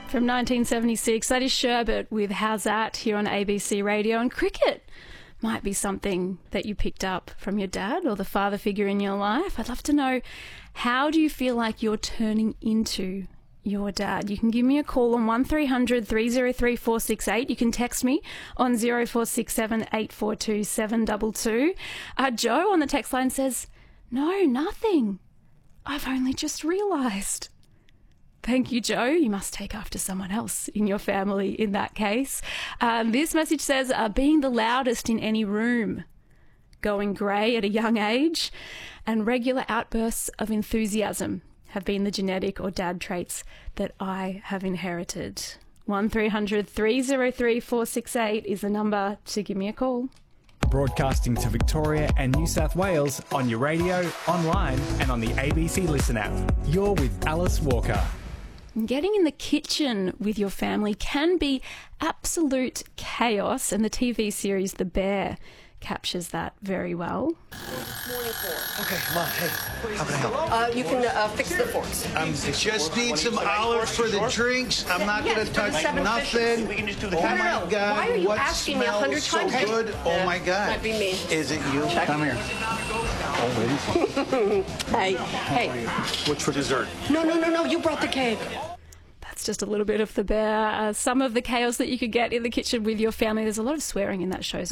From 1976, that is Sherbet with How's That here on ABC Radio. And cricket might be something that you picked up from your dad or the father figure in your life. I'd love to know, how do you feel like you're turning into your dad? You can give me a call on 1300 303 468. You can text me on 0467 842 722. Joe on the text line says, no, nothing. I've only just realised. Thank you, Joe. You must take after someone else in your family in that case. This message says, being the loudest in any room, going grey at a young age, and regular outbursts of enthusiasm have been the genetic or dad traits that I have inherited. 1300 303 468 is the number to give me a call. Broadcasting to Victoria and New South Wales on your radio, online and on the ABC Listen app. You're with Alice Walker. Getting in the kitchen with your family can be absolute chaos, and the TV series The Bear captures that very well. Okay, come on, hey, how can I help? You can fix the forks. Just need some olives for the drinks. I'm not going to touch nothing. We can just do the Oh my God, Why are you what asking me 100 smells times? so good? Oh my God. Might be me. Is it you? Come here. Hey. What's for dessert? No, you brought the cake. That's just a little bit of The Bear. Some of the chaos that you could get in the kitchen with your family. There's a lot of swearing in that show.